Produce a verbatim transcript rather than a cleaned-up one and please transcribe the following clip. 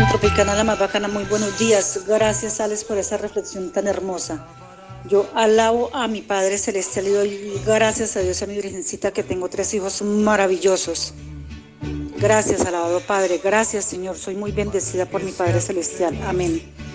Tropicana, la más bacana, muy buenos días. Gracias, Alex, por esa reflexión tan hermosa. Yo alabo a mi Padre Celestial y doy gracias a Dios, a mi Virgencita, que tengo tres hijos maravillosos. Gracias, alabado Padre. Gracias, Señor. Soy muy bendecida por mi Padre Celestial. Amén.